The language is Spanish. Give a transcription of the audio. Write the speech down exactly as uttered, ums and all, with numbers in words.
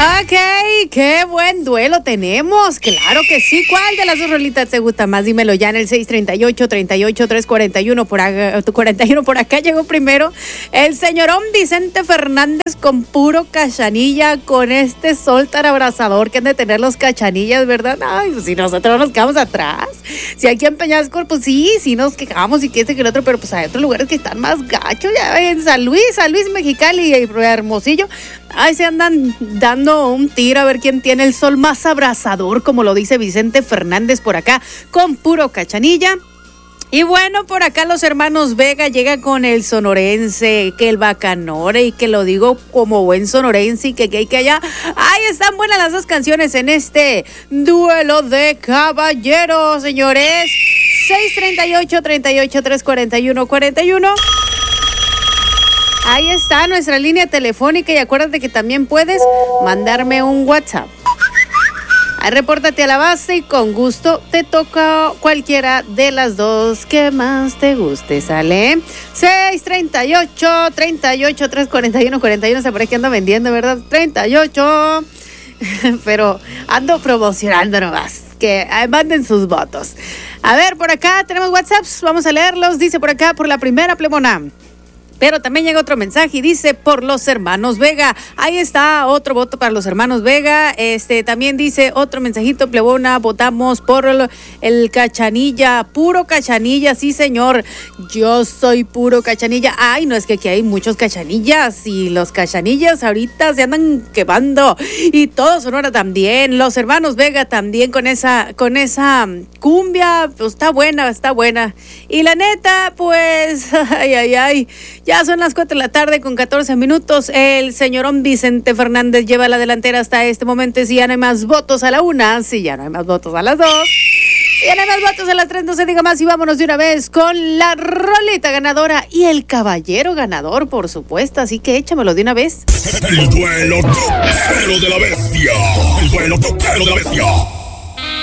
Ok, qué buen duelo tenemos. Claro que sí. ¿Cuál de las dos rolitas te gusta más? Dímelo ya en el seis treinta y ocho, treinta y ocho, trescientos cuarenta y uno. Por acá, cuarenta y uno por acá llegó primero el señorón Vicente Fernández con puro cachanilla, con este sol tan abrasador que han de tener los cachanillas, ¿verdad? Ay, pues si nosotros nos quedamos atrás. Si aquí en Peñasco, pues sí, sí nos quejamos y que este que el otro, pero pues hay otros lugares que están más gachos. Ya en San Luis, San Luis, Mexicali y Hermosillo. Ay, se andan dando un tiro a ver quién tiene el sol más abrasador, como lo dice Vicente Fernández por acá, con puro cachanilla. Y bueno, por acá los hermanos Vega llegan con el sonorense, que el bacanore, y que lo digo como buen sonorense, y que que hay que allá. Ay, están buenas las dos canciones en este duelo de caballeros, señores. seis treinta y ocho, treinta y ocho, trescientos cuarenta y uno, cuarenta y uno. Ahí está nuestra línea telefónica y acuérdate que también puedes mandarme un WhatsApp. Ahí repórtate a la base y con gusto te toca cualquiera de las dos que más te guste, ¿sale? seis treinta y ocho, treinta y ocho, trescientos cuarenta y uno, cuarenta y uno, se parece que ando vendiendo, ¿verdad? treinta y ocho, pero ando promocionando nomás. Que manden sus votos. A ver, por acá tenemos WhatsApps, vamos a leerlos. Dice por acá, por la primera plebona. Pero también llega otro mensaje y dice por los hermanos Vega. Ahí está otro voto para los hermanos Vega. Este también dice otro mensajito, plebona, votamos por el, el cachanilla, puro cachanilla, sí señor. Yo soy puro cachanilla. Ay, no, es que aquí hay muchos cachanillas y los cachanillas ahorita se andan quemando. Y todo Sonora también. Los hermanos Vega también con esa, con esa cumbia, pues está buena, está buena. Y la neta, pues, ay, ay, ay. Ya son las cuatro de la tarde con catorce minutos. El señorón Vicente Fernández lleva la delantera hasta este momento. Si ya no hay más votos a la una, si ya no hay más votos a las dos, si ya no hay más votos a las tres, no se diga más y vámonos de una vez con la roleta ganadora y el caballero ganador, por supuesto. Así que échamelo de una vez. El duelo toquero de la bestia. El duelo toquero de la bestia.